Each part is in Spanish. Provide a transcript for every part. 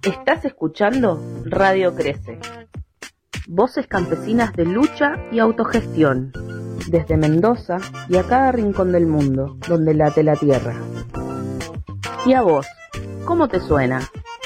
Estás escuchando Radio Crece. Voces campesinas de lucha y autogestión. Desde Mendoza y a cada rincón del mundo donde late la tierra. ¿Y a vos? ¿Cómo te suena?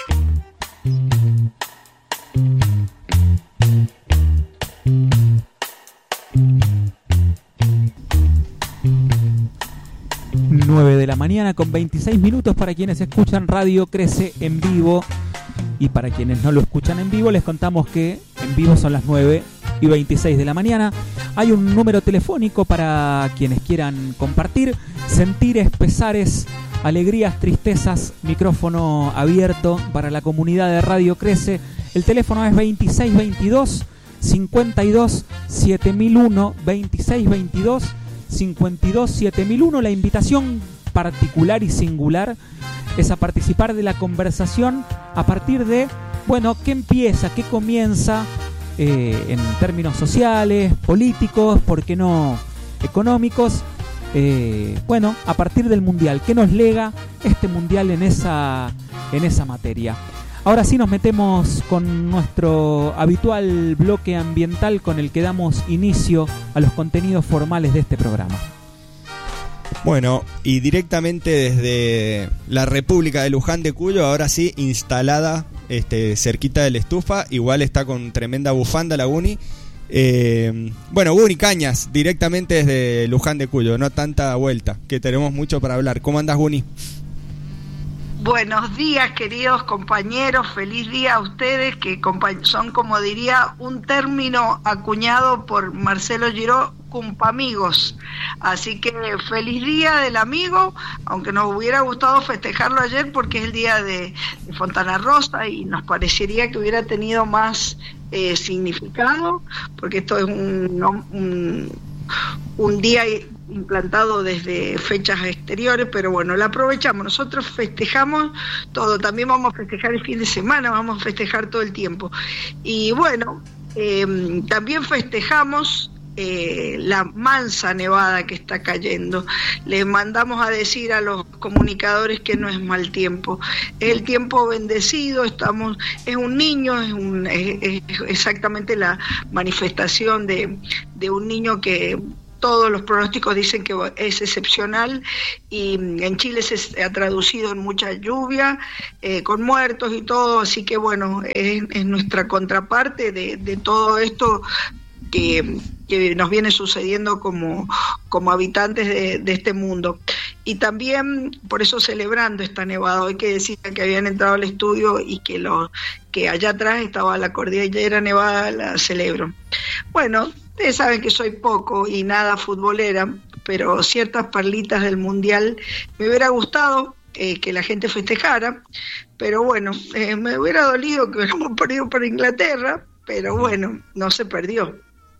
De la mañana con 26 minutos para quienes escuchan Radio Crece en vivo, y para quienes no lo escuchan en vivo les contamos que en vivo son las 9:26 de la mañana. Hay un número telefónico para quienes quieran compartir sentires, pesares, alegrías, tristezas. Micrófono abierto para la comunidad de Radio Crece. El teléfono es 2622 52 7001, 2622 52 7001. La invitación particular y singular es a participar de la conversación a partir de, bueno, qué empieza, qué comienza en términos sociales, políticos, por qué no económicos, bueno, a partir del Mundial. ¿Qué nos lega este Mundial en esa materia? Ahora sí nos metemos con nuestro habitual bloque ambiental con el que damos inicio a los contenidos formales de este programa. Bueno, y directamente desde la República de Luján de Cuyo, ahora sí, instalada cerquita de la estufa, igual está con tremenda bufanda la Guni. Bueno, Guni Cañas, directamente desde Luján de Cuyo, no tanta vuelta, que tenemos mucho para hablar. ¿Cómo andás, Guni? Buenos días, queridos compañeros, feliz día a ustedes, que son, como diría, un término acuñado por Marcelo Giró, cumpamigos. Así que feliz día del amigo, aunque nos hubiera gustado festejarlo ayer porque es el día de Fontana Rosa y nos parecería que hubiera tenido más significado, porque esto es un día implantado desde fechas exteriores, pero bueno, la aprovechamos. Nosotros festejamos todo, también vamos a festejar el fin de semana, vamos a festejar todo el tiempo. Y bueno, también festejamos la mansa nevada que está cayendo. Les mandamos a decir a los comunicadores que no es mal tiempo, es el tiempo bendecido. Es un niño, es exactamente la manifestación de un niño que todos los pronósticos dicen que es excepcional, y en Chile se ha traducido en mucha lluvia, con muertos y todo, así que bueno, es nuestra contraparte de todo esto que nos viene sucediendo como habitantes de este mundo. Y también por eso celebrando esta nevada, hoy que decían que habían entrado al estudio y que allá atrás estaba la cordillera nevada, la celebro. Bueno, ustedes saben que soy poco y nada futbolera, pero ciertas perlitas del Mundial me hubiera gustado que la gente festejara, pero bueno, me hubiera dolido que hubiéramos perdido por Inglaterra, pero bueno, no se perdió.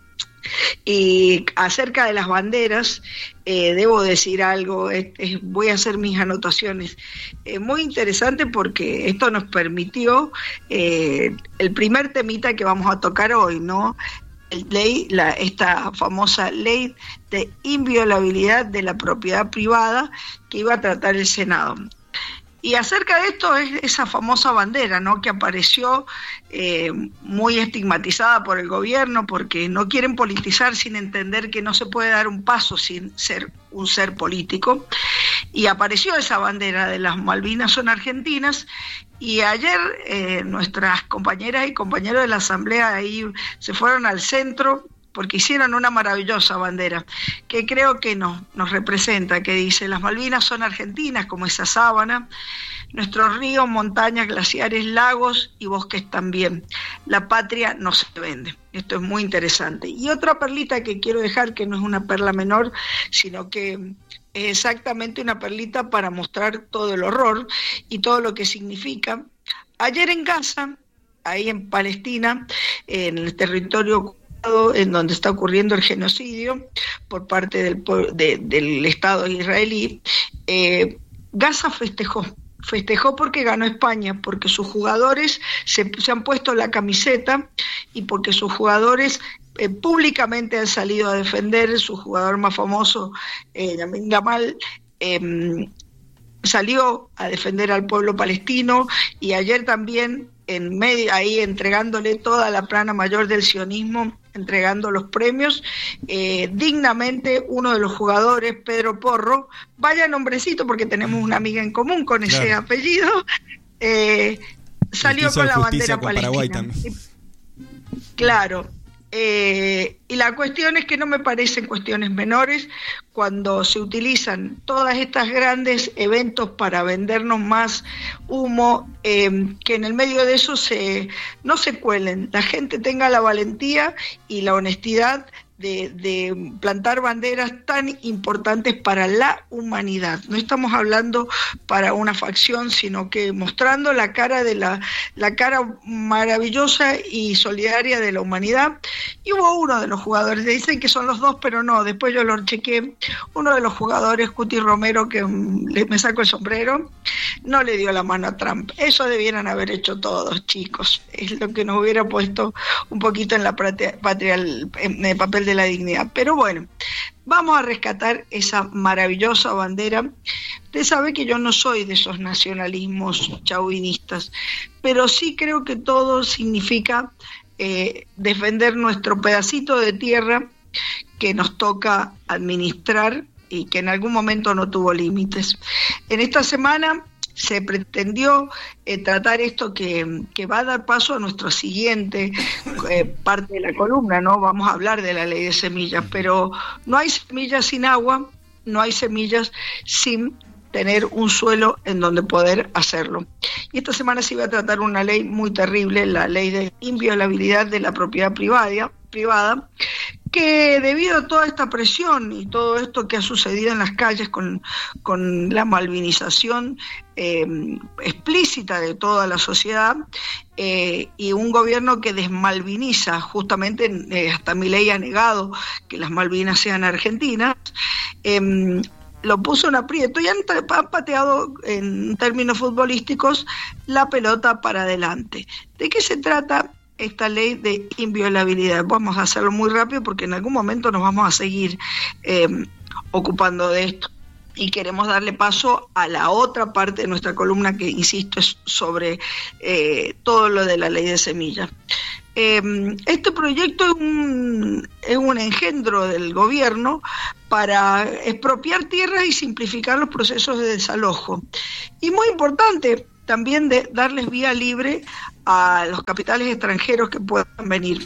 Y acerca de las banderas, debo decir algo, voy a hacer mis anotaciones. Muy interesante porque esto nos permitió el primer temita que vamos a tocar hoy, ¿no? Esta famosa ley de inviolabilidad de la propiedad privada que iba a tratar el Senado. Y acerca de esto es esa famosa bandera, ¿no?, que apareció muy estigmatizada por el gobierno porque no quieren politizar sin entender que no se puede dar un paso sin ser un ser político. Y apareció esa bandera de las Malvinas son argentinas. Y ayer nuestras compañeras y compañeros de la Asamblea ahí se fueron al centro porque hicieron una maravillosa bandera que creo que nos representa, que dice: las Malvinas son argentinas como esa sábana, nuestros ríos, montañas, glaciares, lagos y bosques también. La patria no se vende. Esto es muy interesante. Y otra perlita que quiero dejar, que no es una perla menor, sino que es exactamente una perlita para mostrar todo el horror y todo lo que significa. Ayer en Gaza, ahí en Palestina, en el territorio en donde está ocurriendo el genocidio por parte del Estado israelí, Gaza festejó porque ganó España, porque sus jugadores se han puesto la camiseta y porque sus jugadores públicamente han salido a defender. Su jugador más famoso, Lamine Yamal, salió a defender al pueblo palestino, y ayer también en medio, ahí entregándole toda la plana mayor del sionismo, entregando los premios, dignamente uno de los jugadores, Pedro Porro, vaya nombrecito porque tenemos una amiga en común con ese apellido, salió con la bandera palestina. Claro. Y la cuestión es que no me parecen cuestiones menores cuando se utilizan todas estas grandes eventos para vendernos más humo, que en el medio de eso no se cuelen, la gente tenga la valentía y la honestidad de plantar banderas tan importantes para la humanidad. No estamos hablando para una facción, sino que mostrando la cara de la cara maravillosa y solidaria de la humanidad. Y hubo uno de los jugadores, dicen que son los dos, pero no, después yo lo chequeé, uno de los jugadores, Cuti Romero, que me saco el sombrero, no le dio la mano a Trump. Eso debieran haber hecho todos, chicos. Es lo que nos hubiera puesto un poquito en la patria, en el papel de la dignidad. Pero bueno, vamos a rescatar esa maravillosa bandera. Usted sabe que yo no soy de esos nacionalismos chauvinistas, pero sí creo que todo significa defender nuestro pedacito de tierra que nos toca administrar y que en algún momento no tuvo límites. En esta semana se pretendió tratar esto que va a dar paso a nuestra siguiente parte de la columna, ¿no? Vamos a hablar de la ley de semillas, pero no hay semillas sin agua, no hay semillas sin tener un suelo en donde poder hacerlo. Y esta semana se iba a tratar una ley muy terrible, la ley de inviolabilidad de la propiedad privada, que debido a toda esta presión y todo esto que ha sucedido en las calles con la malvinización explícita de toda la sociedad, y un gobierno que desmalviniza, justamente hasta Milei ha negado que las Malvinas sean argentinas, lo puso en aprieto y han pateado en términos futbolísticos la pelota para adelante. ¿De qué se trata esta ley de inviolabilidad? Vamos a hacerlo muy rápido porque en algún momento nos vamos a seguir ocupando de esto y queremos darle paso a la otra parte de nuestra columna que, insisto, es sobre todo lo de la ley de semillas. Este proyecto es un engendro del gobierno para expropiar tierras y simplificar los procesos de desalojo. Y muy importante, también de darles vía libre a los capitales extranjeros que puedan venir.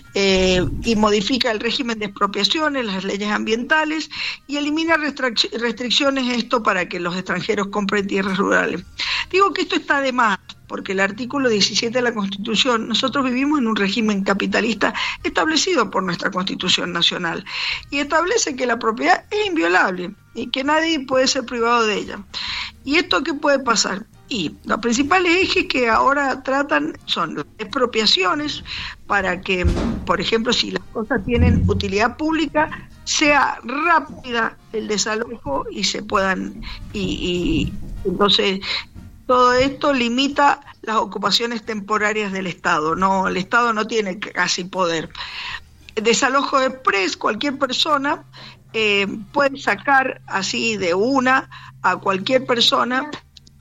Y modifica el régimen de expropiaciones, las leyes ambientales y elimina restricciones esto para que los extranjeros compren tierras rurales. Digo que esto está de más, porque el artículo 17 de la Constitución, nosotros vivimos en un régimen capitalista establecido por nuestra Constitución Nacional y establece que la propiedad es inviolable y que nadie puede ser privado de ella. ¿Y esto qué puede pasar? Y los principales ejes que ahora tratan son las expropiaciones para que, por ejemplo, si las cosas tienen utilidad pública, sea rápida el desalojo y se puedan... y entonces todo esto limita las ocupaciones temporarias del Estado. No, el Estado no tiene casi poder. Desalojo express, cualquier persona puede sacar así de una a cualquier persona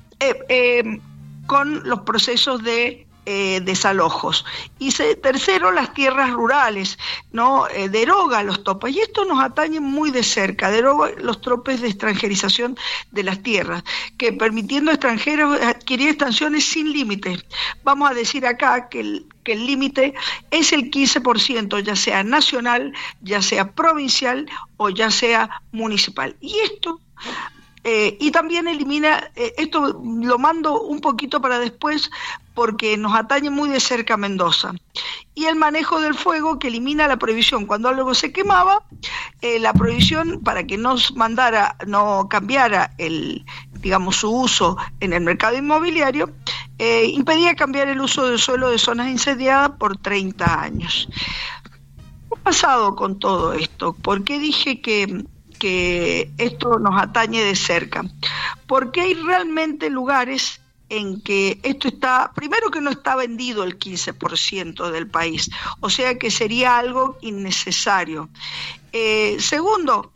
con los procesos de desalojos. Y tercero, las tierras rurales, ¿no? Deroga los topes, y esto nos atañe muy de cerca, deroga los tropes de extranjerización de las tierras, que permitiendo a extranjeros adquirir extensiones sin límites. Vamos a decir acá que el límite es el 15%, ya sea nacional, ya sea provincial o ya sea municipal. Y esto... y también elimina, esto lo mando un poquito para después porque nos atañe muy de cerca a Mendoza. Y el manejo del fuego, que elimina la prohibición. Cuando algo se quemaba, la prohibición para que no cambiara su uso en el mercado inmobiliario, impedía cambiar el uso del suelo de zonas incendiadas por 30 años. ¿Qué ha pasado con todo esto? ¿Por qué dije que esto nos atañe de cerca? Porque hay realmente lugares en que esto está, primero que no está vendido el 15% del país, o sea que sería algo innecesario. Segundo,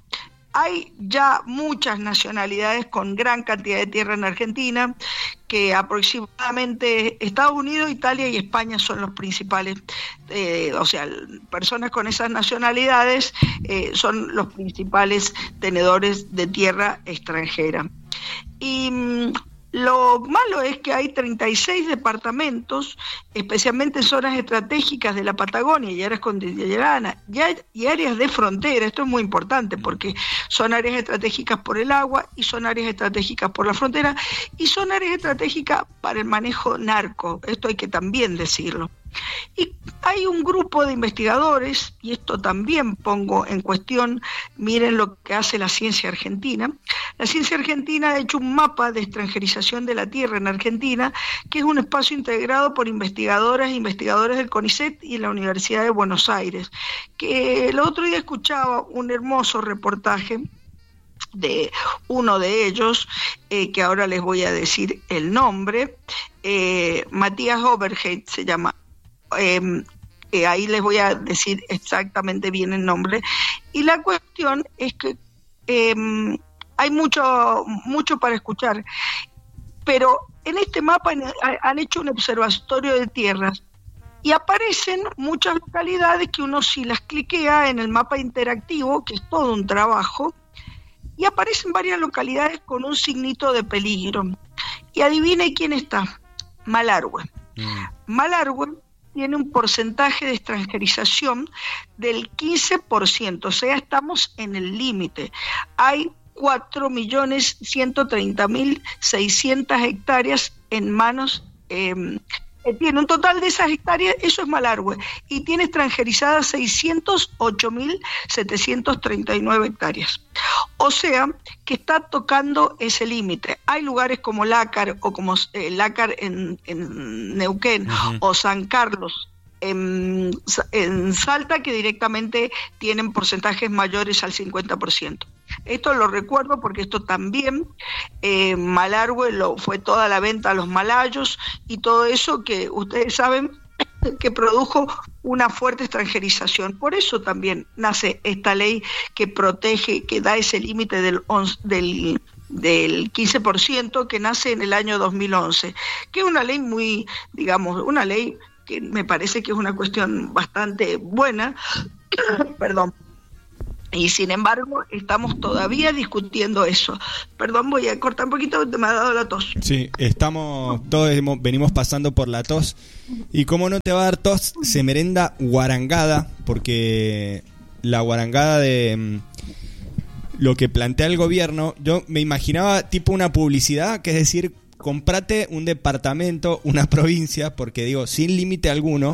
Hay ya muchas nacionalidades con gran cantidad de tierra en Argentina, que aproximadamente Estados Unidos, Italia y España son los principales, o sea, personas con esas nacionalidades son los principales tenedores de tierra extranjera. Y lo malo es que hay 36 departamentos, especialmente en zonas estratégicas de la Patagonia y áreas cordilleranas y áreas de frontera. Esto es muy importante porque son áreas estratégicas por el agua y son áreas estratégicas por la frontera y son áreas estratégicas para el manejo narco. Esto hay que también decirlo. Y hay un grupo de investigadores, y esto también pongo en cuestión, miren lo que hace la ciencia argentina. La ciencia argentina ha hecho un mapa de extranjerización de la tierra en Argentina, que es un espacio integrado por investigadoras e investigadores del CONICET y la Universidad de Buenos Aires, que el otro día escuchaba un hermoso reportaje de uno de ellos, que ahora les voy a decir el nombre, Matías Oberheit se llama. Ahí les voy a decir exactamente bien el nombre. Y la cuestión es que hay mucho para escuchar, pero en este mapa han hecho un observatorio de tierras y aparecen muchas localidades que uno, si las cliquea en el mapa interactivo, que es todo un trabajo, y aparecen varias localidades con un signito de peligro. Y adivine quién está: Malargüe. Malargüe tiene un porcentaje de extranjerización del 15%, o sea, estamos en el límite. Hay 4.130.600 hectáreas en manos, tiene un total de esas hectáreas, eso es Malargüe, y tiene extranjerizadas 608.739 hectáreas. O sea, que está tocando ese límite. Hay lugares como Lácar, o como Lácar en Neuquén, o San Carlos en Salta, que directamente tienen porcentajes mayores al 50%. Esto lo recuerdo porque esto también, Malargüe fue toda la venta a los malayos y todo eso que ustedes saben que produjo una fuerte extranjerización. Por eso también nace esta ley que protege, que da ese límite del 15%, que nace en el año 2011, que es una ley muy, digamos, una ley que me parece que es una cuestión bastante buena, perdón. Y sin embargo, estamos todavía discutiendo eso. Perdón, voy a cortar un poquito, me ha dado la tos. Sí, todos venimos pasando por la tos. Y como no te va a dar tos, se merenda guarangada, porque la guarangada de lo que plantea el gobierno, yo me imaginaba tipo una publicidad, que es decir, comprate un departamento, una provincia, porque digo, sin límite alguno,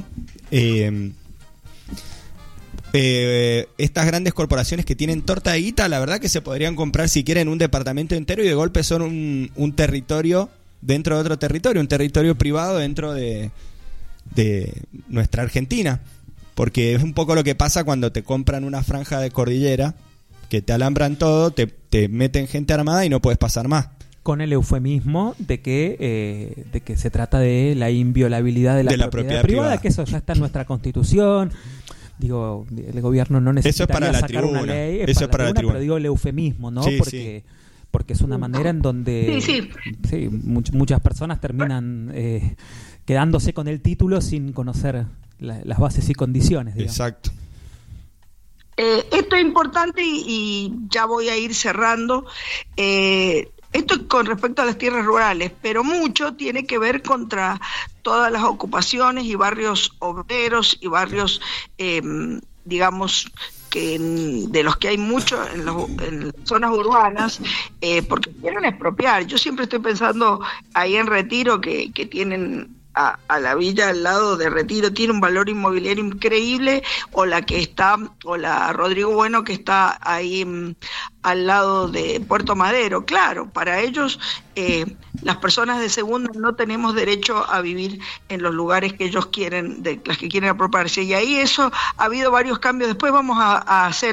estas grandes corporaciones que tienen torta de guita, la verdad que se podrían comprar si quieren un departamento entero y de golpe son un territorio dentro de otro territorio, un territorio privado dentro de nuestra Argentina, porque es un poco lo que pasa cuando te compran una franja de cordillera, que te alambran todo, te meten gente armada y no puedes pasar más. Con el eufemismo de que se trata de la inviolabilidad de la propiedad privada, que eso ya está en nuestra Constitución. Digo, el gobierno no necesitaría sacar una ley, eso es para la tribuna, pero digo el eufemismo, ¿no? Sí, porque es una manera en donde muchas personas terminan quedándose con el título sin conocer las bases y condiciones, digamos. Exacto. Esto es importante y ya voy a ir cerrando. Esto es con respecto a las tierras rurales, pero mucho tiene que ver contra todas las ocupaciones y barrios obreros y barrios, digamos, de los que hay mucho en zonas urbanas, porque quieren expropiar. Yo siempre estoy pensando ahí en Retiro, que tienen a la villa al lado de Retiro, tiene un valor inmobiliario increíble, o la Rodrigo Bueno, que está ahí al lado de Puerto Madero. Claro, para ellos, las personas de segunda no tenemos derecho a vivir en los lugares que ellos quieren, de las que quieren apropiarse, y ahí eso ha habido varios cambios. Después vamos a hacer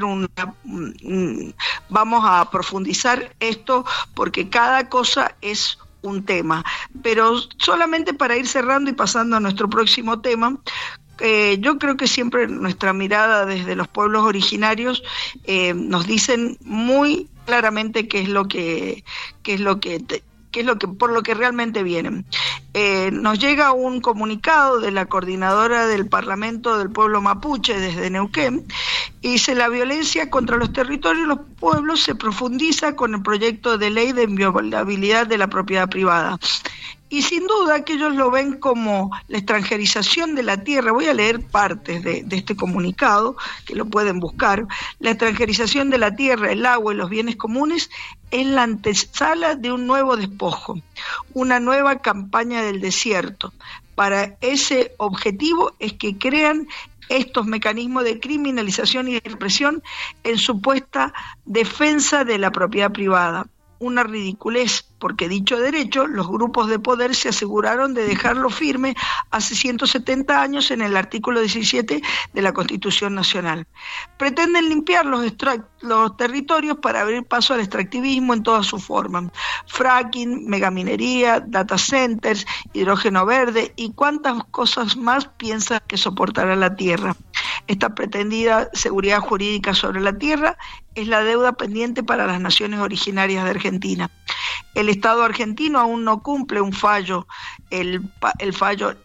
vamos a profundizar esto, porque cada cosa es un tema, pero solamente para ir cerrando y pasando a nuestro próximo tema, Yo creo que siempre nuestra mirada desde los pueblos originarios nos dicen muy claramente qué es lo que por lo que realmente vienen. Nos llega un comunicado de la coordinadora del Parlamento del Pueblo Mapuche desde Neuquén y dice: la violencia contra los territorios y los pueblos se profundiza con el proyecto de ley de inviolabilidad de la propiedad privada. Y sin duda que ellos lo ven como la extranjerización de la tierra. Voy a leer partes de este comunicado, que lo pueden buscar. La extranjerización de la tierra, el agua y los bienes comunes es la antesala de un nuevo despojo, una nueva campaña del desierto. Para ese objetivo es que crean estos mecanismos de criminalización y de represión en supuesta defensa de la propiedad privada. Una ridiculez, porque dicho derecho, los grupos de poder se aseguraron de dejarlo firme hace 170 años en el artículo 17 de la Constitución Nacional. Pretenden limpiar los territorios para abrir paso al extractivismo en todas sus formas. Fracking, megaminería, data centers, hidrógeno verde y cuántas cosas más piensan que soportará la tierra. Esta pretendida seguridad jurídica sobre la tierra es la deuda pendiente para las naciones originarias de Argentina. El Estado argentino aún no cumple un fallo, el fallo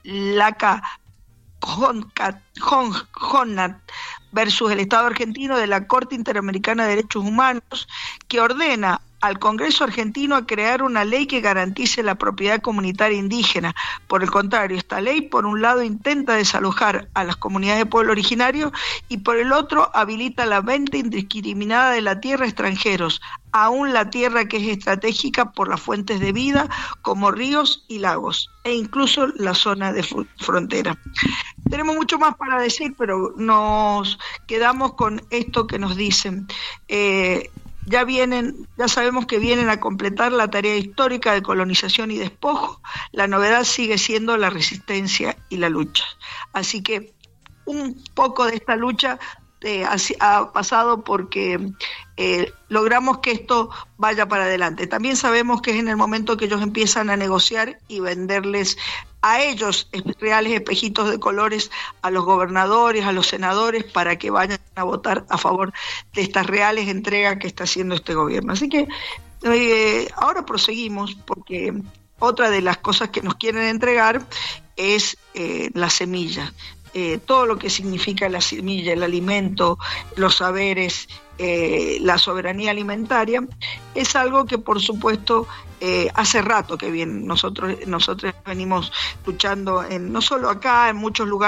Laca-Honat versus el Estado argentino de la Corte Interamericana de Derechos Humanos, que ordena al Congreso argentino a crear una ley que garantice la propiedad comunitaria indígena. Por el contrario, esta ley, por un lado, intenta desalojar a las comunidades de pueblo originario y por el otro, habilita la venta indiscriminada de la tierra a extranjeros, aún la tierra que es estratégica por las fuentes de vida, como ríos y lagos, e incluso la zona de frontera. Tenemos mucho más para decir, pero nos quedamos con esto que nos dicen. Ya sabemos que vienen a completar la tarea histórica de colonización y despojo. La novedad sigue siendo la resistencia y la lucha. Así que un poco de esta lucha ha pasado porque logramos que esto vaya para adelante. También sabemos que es en el momento que ellos empiezan a negociar y venderles a ellos reales espejitos de colores a los gobernadores, a los senadores, para que vayan a votar a favor de estas reales entregas que está haciendo este gobierno. Así que ahora proseguimos, porque otra de las cosas que nos quieren entregar es la semilla. Todo lo que significa la semilla, el alimento, los saberes, la soberanía alimentaria, es algo que por supuesto hace rato que bien nosotros venimos luchando, no solo acá, en muchos lugares